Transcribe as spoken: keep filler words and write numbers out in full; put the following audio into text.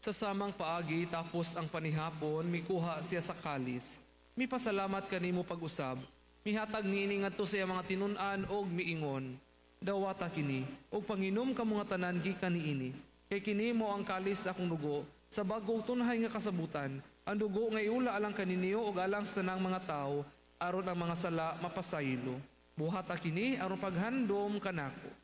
Sa samang paagi tapos ang panihapon, mikuha siya sa kalis. Mipasalamat kanimo pag-usab. Mihatag niini ngadto siya mga tinun-an og miingon. Dawata kini, og panginom ka mga tanan gikan niini. Kay kini mo ang kalis sa akong dugo, sa bagong tunhay nga kasabutan. Ang dugo nga iula alang kaniniyo og alang sa tanang mga tao, aron ang mga sala mapasaylo. Buhata kini aron paghandom kanako.